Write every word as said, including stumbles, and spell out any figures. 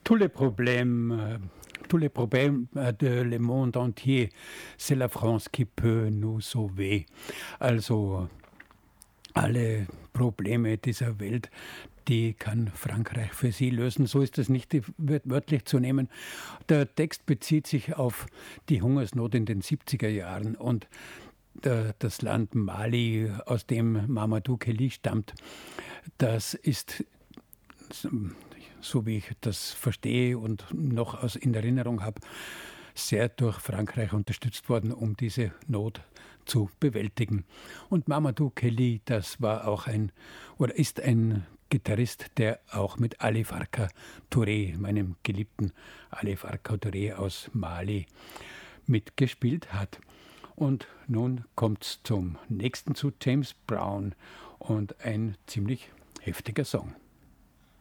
Tous les problèmes, euh, tous les problèmes euh, de le monde entier, c'est la France qui peut nous sauver. Also alle Probleme dieser Welt, die kann Frankreich für sie lösen. So ist das nicht wörtlich zu nehmen. Der Text bezieht sich auf die Hungersnot in den siebziger Jahren und der, das Land Mali, aus dem Mamadou Kelly stammt, das ist, so wie ich das verstehe und noch aus in Erinnerung habe, sehr durch Frankreich unterstützt worden, um diese Not zu bewältigen. Und Mamadou Kelly, das war auch ein oder ist ein Gitarrist, der auch mit Ali Farka Touré, meinem geliebten Ali Farka Touré aus Mali, mitgespielt hat. Und nun kommt es zum nächsten, zu James Brown und ein ziemlich heftiger Song.